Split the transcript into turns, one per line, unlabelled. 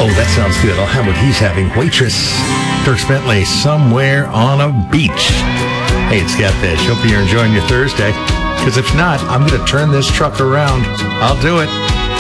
Oh, that sounds good. I'll have what he's having. Waitress, Dierks Bentley, Somewhere on a Beach. Hey, it's Scott Fish. Hope you're enjoying your Thursday. Because if not, I'm going to turn this truck around. I'll do it.